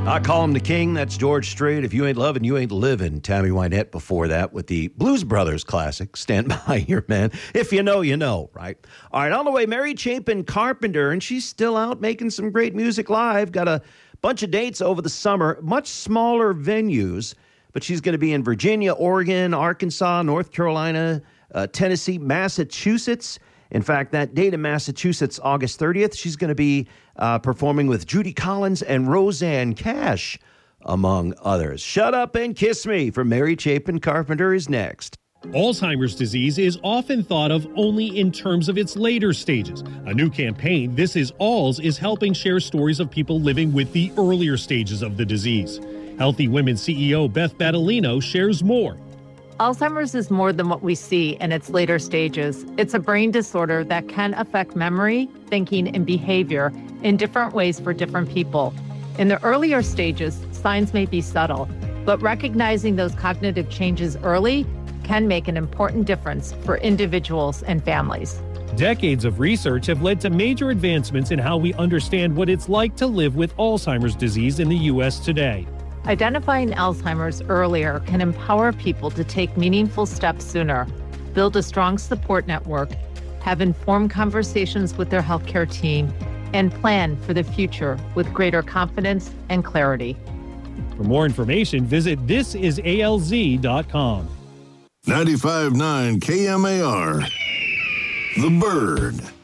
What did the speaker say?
I call him the king. That's George Strait. If you ain't loving, you ain't living. Tammy Wynette before that with the Blues Brothers classic, Stand By Your Man. If you know, you know, right? All right, on the way, Mary Chapin Carpenter, and she's still out making some great music live. Got a bunch of dates over the summer, much smaller venues, but she's going to be in Virginia, Oregon, Arkansas, North Carolina, Tennessee, Massachusetts. In fact, that date in Massachusetts, August 30th, she's going to be performing with Judy Collins and Roseanne Cash, among others. Shut Up and Kiss Me from Mary Chapin Carpenter is next. Alzheimer's disease is often thought of only in terms of its later stages. A new campaign, This Is Alz, is helping share stories of people living with the earlier stages of the disease. Healthy Women CEO Beth Battolino shares more. Alzheimer's is more than what we see in its later stages. It's a brain disorder that can affect memory, thinking, and behavior in different ways for different people. In the earlier stages, signs may be subtle, but recognizing those cognitive changes early can make an important difference for individuals and families. Decades of research have led to major advancements in how we understand what it's like to live with Alzheimer's disease in the U.S. today. Identifying Alzheimer's earlier can empower people to take meaningful steps sooner, build a strong support network, have informed conversations with their healthcare team, and plan for the future with greater confidence and clarity. For more information, visit thisisalz.com. 95.9 KMAR, The Bird.